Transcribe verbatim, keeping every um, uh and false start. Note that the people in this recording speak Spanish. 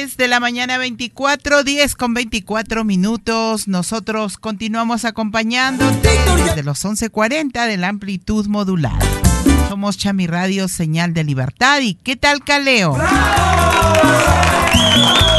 diez de la mañana, veinticuatro, diez con veinticuatro minutos. Nosotros continuamos acompañándote desde los once cuarenta de la amplitud modular. Somos Chami Radio, señal de libertad. ¿Y qué tal, Caleo? ¡Bravo!